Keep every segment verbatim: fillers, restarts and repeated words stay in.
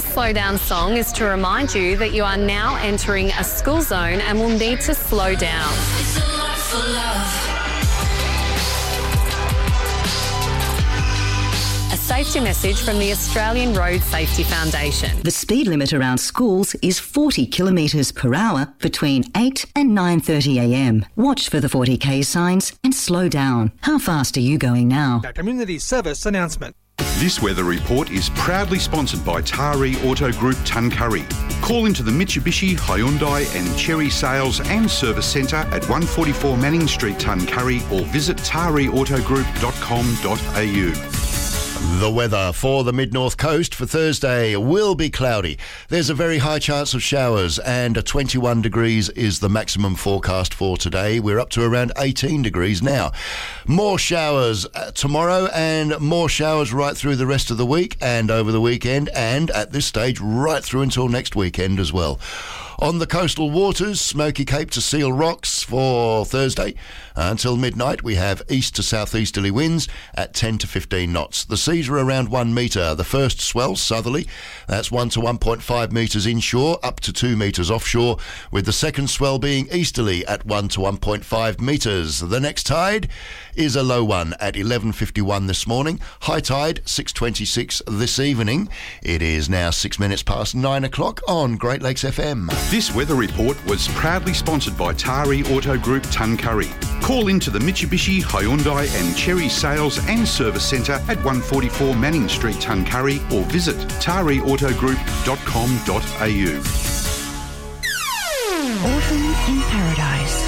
This slow down song is to remind you that you are now entering a school zone and will need to slow down. It's a lot for love. A safety message from the Australian Road Safety Foundation. The speed limit around schools is forty kilometres per hour between eight and nine thirty a m. Watch for the forty k signs and slow down. How fast are you going now? A community service announcement. This weather report is proudly sponsored by Taree Auto Group Tuncurry. Call into the Mitsubishi, Hyundai and Chery Sales and Service Centre at one forty-four Manning Street, Tuncurry, or visit taree auto group dot com dot a u. The weather for the mid-north coast for Thursday will be cloudy. There's a very high chance of showers, and twenty-one degrees is the maximum forecast for today. We're up to around eighteen degrees now. More showers uh, tomorrow and more showers right through the rest of the week and over the weekend, and at this stage right through until next weekend as well. On the coastal waters, Smoky Cape to Seal Rocks for Thursday. Uh, until midnight, we have east to southeasterly winds at ten to fifteen knots. The seas are around one metre. The first swell, southerly, that's one to one point five metres inshore, up to two metres offshore, with the second swell being easterly at one to one point five metres. The next tide is a low one at eleven fifty-one this morning. High tide, six twenty-six this evening. It is now six minutes past nine o'clock on Great Lakes F M. This weather report was proudly sponsored by Taree Auto Group Tuncurry. Call into the Mitsubishi, Hyundai and Chery Sales and Service Centre at one forty-four Manning Street, Tuncurry, or visit taree auto group dot com dot a u. Autumn in Paradise.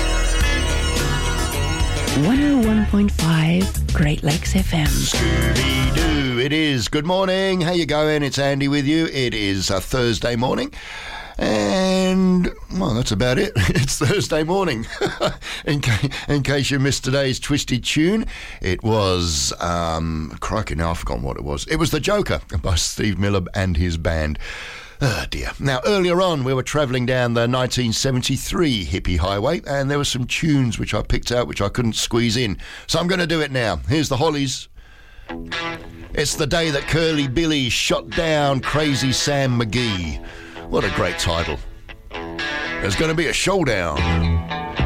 one oh one point five Great Lakes F M. Scooby-Doo, it is. Good morning. How you going? It's Andy with you. It is a Thursday morning. And, well, that's about it. It's Thursday morning. in, ca- in case you missed today's Twisted Tune, it was, um, crikey, now I've forgotten what it was. It was The Joker by Steve Miller and his band. Oh, dear. Now, earlier on, we were travelling down the nineteen seventy-three hippie highway, and there were some tunes which I picked out which I couldn't squeeze in. So I'm going to do it now. Here's the Hollies. It's the day that Curly Billy shot down Crazy Sam McGee. What a great title. There's going to be a showdown.